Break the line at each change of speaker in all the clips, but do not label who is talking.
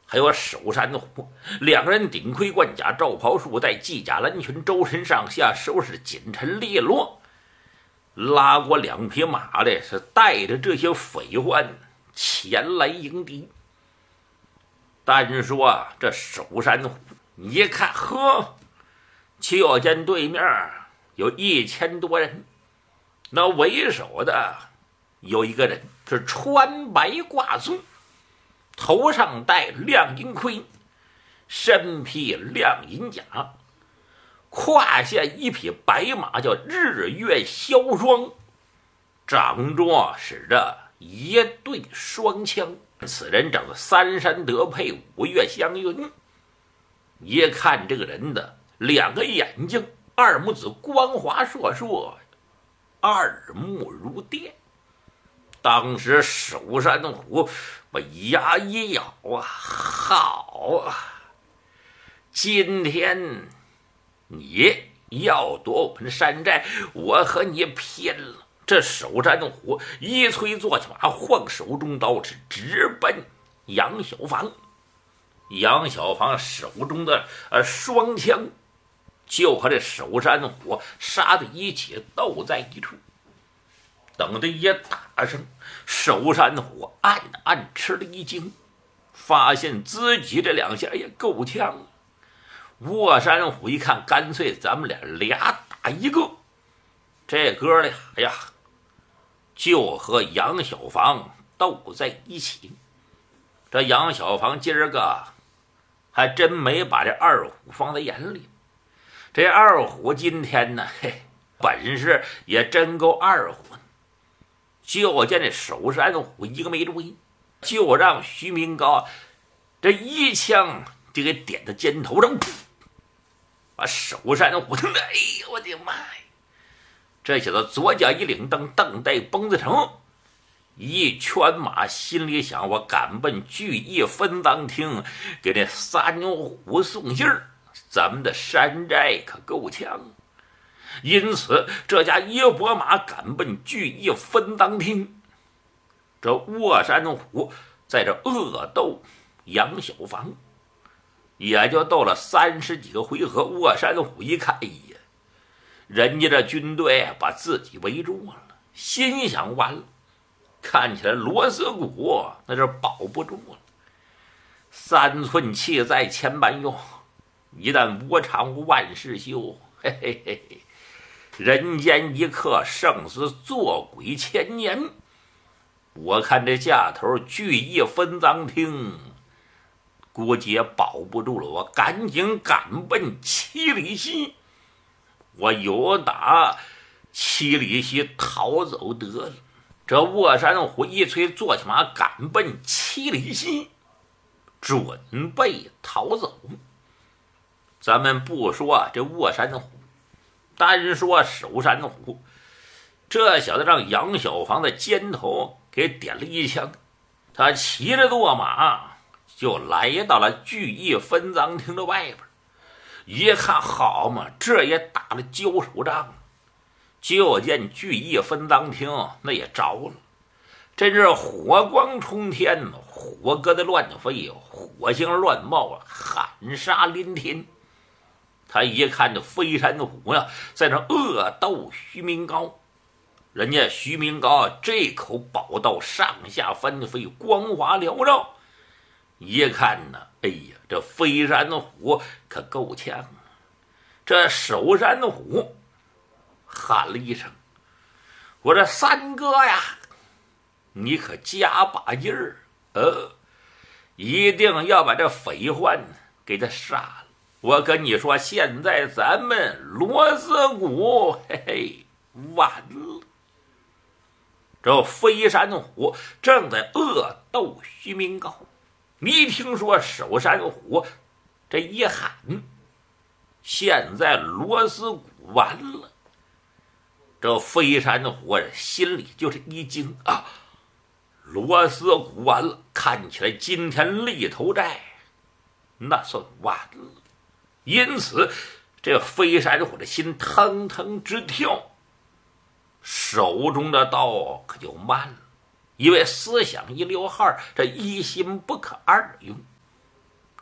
还有守山虎，两个人顶盔贯甲，罩袍束带，系甲蓝裙，周身上下收拾锦尘利落，拉过两匹马来，是带着这些匪患前来迎敌。但说这守山虎一看，呵，就见对面有1000多人，那为首的有一个人是穿白挂棕，头上戴亮银盔，身披亮银甲，胯下一匹白马叫日月霄霜，掌中使着一对双枪。此人长得三山得配，五岳相云。一看这个人的两个眼睛，二目子光华烁烁，二目如电。当时守山虎把牙一咬啊，好啊，今天你要夺我们山寨，我和你拼了！这守山虎一催坐起马，晃手中刀，是直奔杨小房。杨小房手中的双枪就和这守山虎杀在一起，斗在一处。等着一打声，守山虎暗暗吃了一惊，发现自己这两下也够呛。卧山虎一看，干脆咱们俩打一个。这哥俩呀，就和杨小房斗在一起。这杨小房今儿个还真没把这二虎放在眼里。这二虎今天呢，本事也真够二虎的。就见这守山虎一个没注意，就让徐明高这一枪就给点到肩头上，把守山虎疼的，哎呦我的妈呀！这小子左脚一领蹬，蹬带绷子成，一圈马，心里想：我赶奔聚义分赃厅，给这三虎送信儿，咱们的山寨可够呛。因此，这家一拨马赶奔聚义分赃厅。这卧山虎在这恶斗杨小房，也就斗了30几个回合。卧山虎一看，哎呀，人家这军队把自己围住了，心想完了，看起来螺丝骨那是保不住了。3寸气在千般用，一旦无常万事休，嘿嘿嘿嘿。人间一刻，生死做鬼1000年。我看这架头聚义分赃厅估计也保不住了，我赶紧赶奔七里溪，我有打七里溪逃走得了。这卧山虎一催坐起马赶奔七里溪，准备逃走。咱们不说这卧山虎，单说守山虎，这小子让杨小房的肩头给点了一枪，他骑着坐马就来到了聚义分赃厅的外边。一看，好嘛，这也打了交手仗。就见聚义分赃厅那也着了，真是火光冲天，火疙瘩乱飞，火星乱冒啊，喊杀连天。他一看这飞山虎呀，在那恶斗徐明高，人家徐明高这口宝刀上下翻飞，光华缭绕。一看呢，哎呀，这飞山虎可够呛啊！这守山虎喊了一声：“我这三哥呀，你可加把劲儿，一定要把这匪患给他杀了。我跟你说，现在咱们螺丝骨，嘿嘿，完了。”这飞山虎正在恶斗徐明高，一听说守山虎这一喊，现在螺丝骨完了。这飞山虎心里就是一惊啊，螺丝骨完了，看起来今天立头寨那算完了。因此这飞山虎的心腾腾直跳，手中的刀可就慢了，因为思想一溜号，这一心不可二用。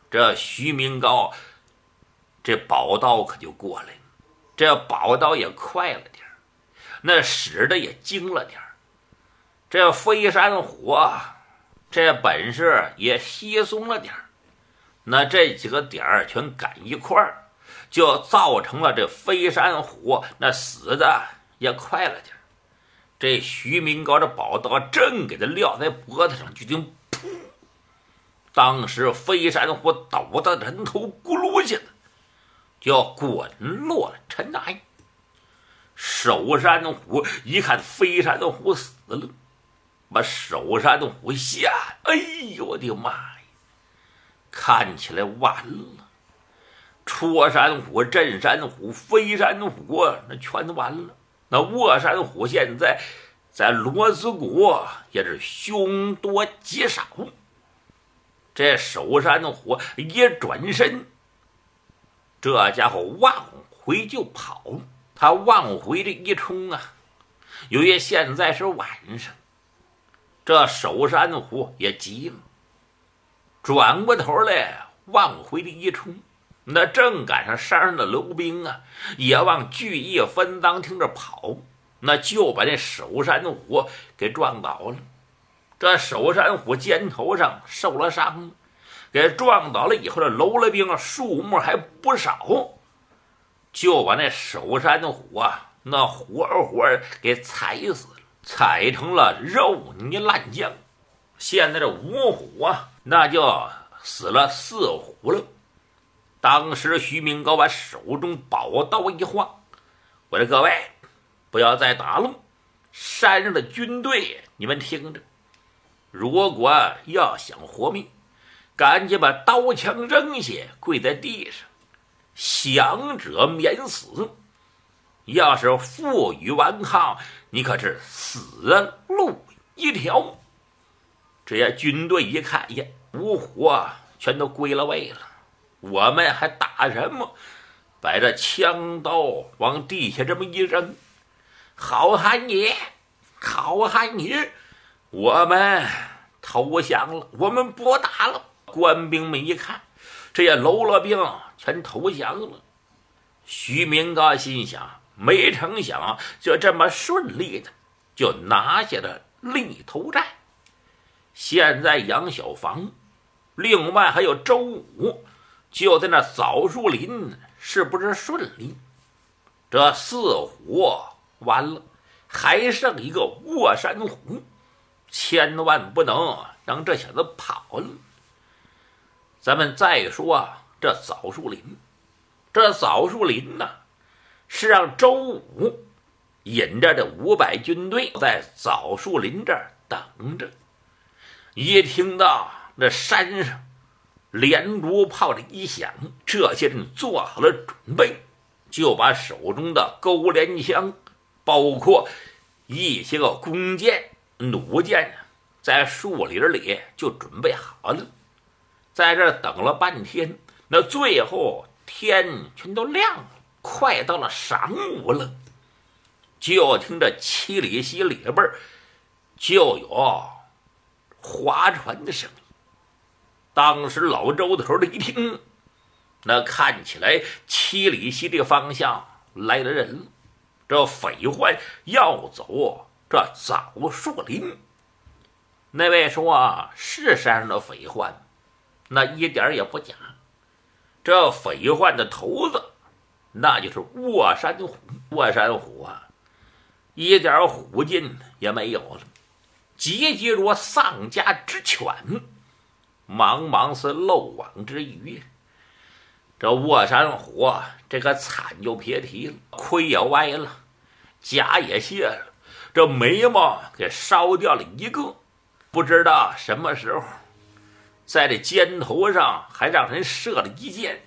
这徐明高这宝刀可就过来了，这宝刀也快了点，那使的也精了点。这飞山虎这本事也稀松了点，那这几个点儿全赶一块儿，就造成了这飞山虎那死的也快了点。这徐明高这宝刀正给他撂在脖子上，就听噗，当时飞山虎抖的人头咕噜下的就滚落了尘埃。守山虎一看飞山虎死了，把守山虎吓，哎呦我的妈呀，看起来完了，戳山虎、镇山虎、飞山虎那全完了。那卧山虎现在在罗子谷也是凶多吉少。这守山虎一转身，这家伙往回就跑。他往回这一冲啊，由于现在是晚上，这守山虎也急了，转过头来往回这一冲，那正赶上山上的溜兵啊，也往聚义分赃厅这跑，那就把这守山虎给撞倒了。这守山虎肩头上受了伤，给撞倒了以后，这楼了兵数目还不少，就把那守山虎那活给踩死了，踩成了肉泥烂酱。现在这五虎那就死了4虎了。当时徐明高把手中宝刀一晃，我说各位不要再打了，山上的军队你们听着，如果要想活命，赶紧把刀枪扔下，跪在地上，降者免死，要是负隅顽抗，你可是死路一条。这些军队一看呀，五虎全都归了位了，我们还打什么？把这枪刀往地下这么一扔，好汉爷，好汉爷，我们投降了，我们不打了。官兵们一看，这些喽啰兵全投降了。徐明高心想，没成想就这么顺利的就拿下了立头寨。现在杨小房，另外还有周武，就在那枣树林，是不是顺利？这4虎完了，还剩一个卧山虎，千万不能让这小子跑了。咱们再说这枣树林，这枣树林呢，是让周武引着这500军队在枣树林这儿等着。一听到这山上连珠炮的一响，这些人做好了准备，就把手中的钩镰枪，包括一些个弓箭、弩箭，在树林里就准备好了。在这等了半天，那最后天全都亮了，快到了晌午了。就听着7里溪里边就有划船的声音。当时老周头的一听，那看起来7里溪的方向来了人了，这匪患要走这枣树林。那位说是山上的匪患，那一点也不假。这匪患的头子那就是卧山虎。卧山虎一点虎劲也没有了，急急如丧家之犬，茫茫是漏网之鱼。这卧山虎这个惨就别提了，盔也歪了，甲也卸了，这眉毛给烧掉了一个，不知道什么时候在这肩头上还让人射了一箭。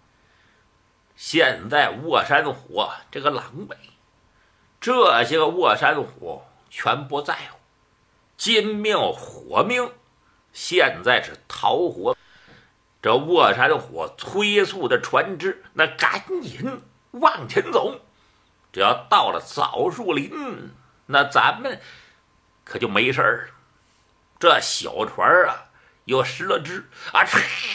现在卧山虎这个狼狈，这些个卧山虎全不在乎，金命火命，现在是逃活。这卧山虎催促的船只，那赶紧往前走。只要到了枣树林，那咱们可就没事儿了。这小船又失了支